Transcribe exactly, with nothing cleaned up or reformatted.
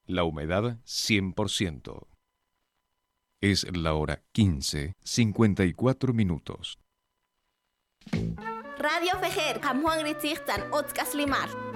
La humedad cien por ciento. Es la hora quince, cincuenta y cuatro minutos. Radio Fejer, Kamuang Ritzirtan, Otkas Limar.